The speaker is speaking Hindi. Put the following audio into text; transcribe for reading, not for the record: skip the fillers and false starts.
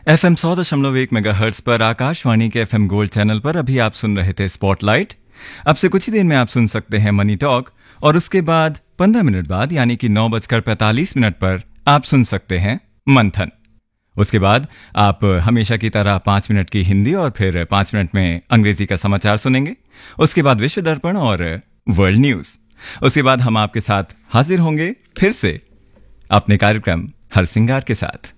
FM 100.1 मेगाहर्ट्ज पर आकाशवाणी के FM गोल्ड चैनल पर अभी आप सुन रहे थे स्पॉटलाइट। अब से कुछ ही देर में आप सुन सकते हैं मनी टॉक और उसके बाद 15 मिनट बाद यानी कि 9:45 पर आप सुन सकते हैं मंथन। उसके बाद आप हमेशा की तरह 5 मिनट की हिंदी और फिर 5 मिनट में अंग्रेजी का समाचार सुनेंगे। उसके बाद विश्व दर्पण और वर्ल्ड न्यूज। उसके बाद हम आपके साथ हाजिर होंगे फिर से अपने कार्यक्रम हर सिंगार के साथ।